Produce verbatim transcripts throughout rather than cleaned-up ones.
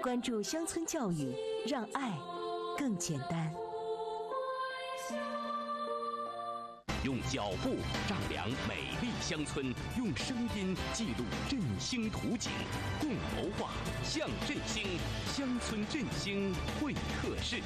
关注乡村教育，让爱更简单。 用脚步丈量美丽乡村，用声音记录振兴图景，共谋划向振兴，乡村振兴会客室。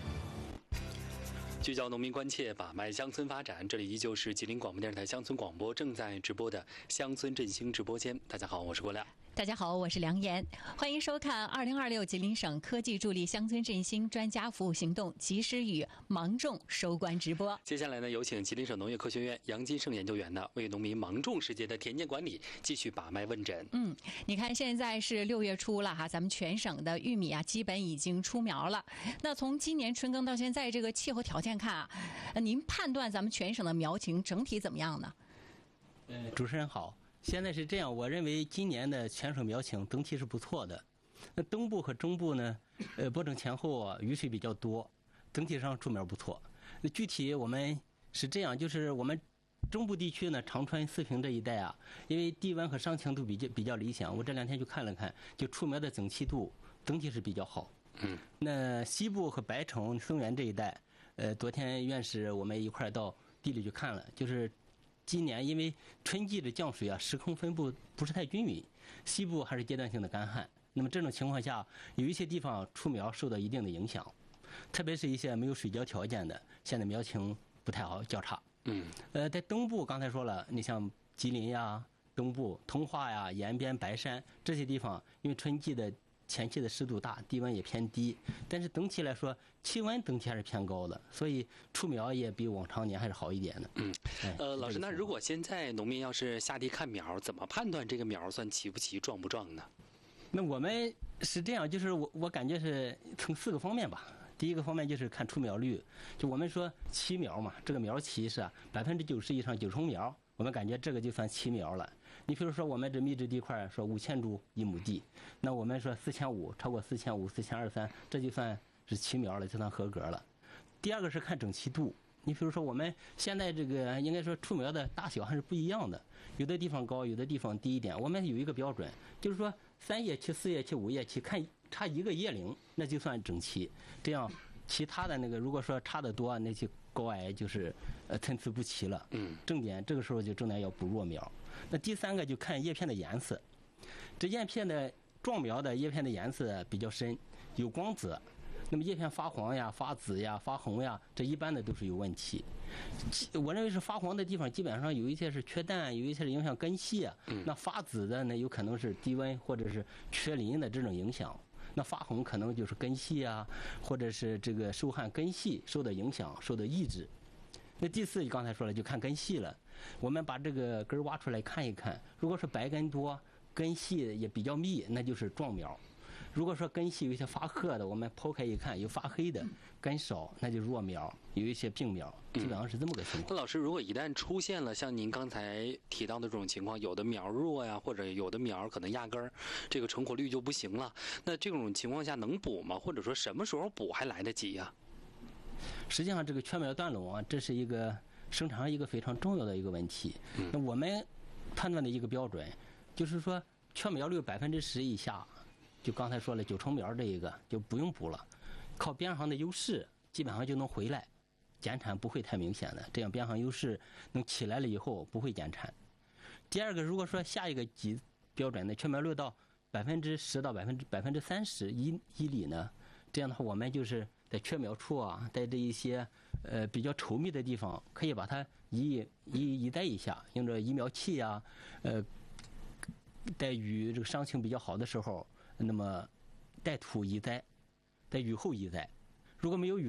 聚焦农民关切，把脉乡村发展。这里依旧是吉林广播电视台乡村广播正在直播的乡村振兴直播间。大家好，我是郭亮。 大家好，我是梁岩，欢迎收看二零二六吉林省科技助力乡村振兴专家服务行动及时雨芒种收官直播。 接下来呢，有请吉林省农业科学院杨金胜研究员呢，为农民芒种时节的田间管理继续把脉问诊。 嗯，你看现在是六月初了哈，咱们全省的玉米啊，基本已经出苗了。那从今年春耕到现在，这个气候条件看啊，您判断咱们全省的苗情整体怎么样呢？ 呃，主持人好。现在是这样，我认为今年的全省苗情整体是不错的。那东部和中部呢，呃，播种前后啊，雨水比较多，整体上出苗不错。那具体我们是这样，就是我们中部地区呢，长春、四平这一带啊，因为地温和上晴度比较比较理想，我这两天去看了看，就出苗的整齐度整体是比较好。 嗯。 那西部和白城、松原这一带，呃，昨天院士我们一块到地里去看了，就是。今年因为春季的降水啊，时空分布不是太均匀，西部还是阶段性的干旱。那么这种情况下，有一些地方出苗受到一定的影响，特别是一些没有水浇条件的，现在苗情不太好，较差。 嗯。 呃，在东部刚才说了，你像吉林呀、东部通化呀、延边、白山这些地方，因为春季的前期的湿度大，地温也偏低，但是整体来说气温整体还是偏高的，所以出苗也比往常年还是好一点的。 嗯，呃，老师，那如果现在农民要是下地看苗，怎么判断这个苗算齐不齐、壮不壮呢？ 那我们是这样，就是我我感觉是从四个方面吧。第一个方面就是看出苗率，就我们说齐苗嘛，这个苗齐是百分之九十以上九成苗。我们感觉这个就算齐苗了。你比如说我们这密植地块说五千株一亩地，那我们说四千五，超过四千五、四千二三，这就算是齐苗了，就算合格了。第二个是看整齐度。你比如说我们现在这个应该说出苗的大小还是不一样的，有的地方高，有的地方低一点。我们有一个标准，就是说三叶期、四叶期、五叶期，看差一个叶龄，那就算整齐。这样其他的那个如果说差得多，那些高矮就是呃参差不齐了。 嗯， 重点这个时候就重点要补弱苗。那第三个就看叶片的颜色，这叶片的壮苗的叶片的颜色比较深，有光泽。那么叶片发黄呀、发紫呀、发红呀，这一般的都是有问题。我认为是发黄的地方，基本上有一些是缺氮，有一些是影响根系啊。 嗯、 那发紫的呢，有可能是低温或者是缺磷的这种影响。那发红可能就是根系啊，或者是这个受旱根系受到影响、受到抑制。那第四，刚才说了，就看根系了。我们把这个根挖出来看一看，如果是白根多、根系也比较密，那就是壮苗。如果说根系有一些发褐的，我们剖开一看有发黑的，根少，那就弱苗，有一些病苗，基本上是这么个情况。 那、嗯、老师，如果一旦出现了像您刚才提到的这种情况，有的苗弱呀，或者有的苗可能压根儿这个成活率就不行了，那这种情况下能补吗？或者说什么时候补还来得及呀？ 实际上，这个缺苗断垄啊，这是一个生产上一个非常重要的一个问题。嗯、那我们判断的一个标准，就是说缺苗率百分之十以下。就刚才说了九成苗这一个就不用补了，靠边行的优势基本上就能回来，减产不会太明显的，这样边行优势能起来了以后不会减产。第二个，如果说下一个级标准的缺苗率到百分之十到百分之百分之三十一以里呢，这样的话我们就是在缺苗处啊，在这一些呃比较稠密的地方，可以把它移移移栽一下，用着移苗器啊，呃，在雨这个伤情比较好的时候。那么带土移栽，在雨后移栽，如果没有雨。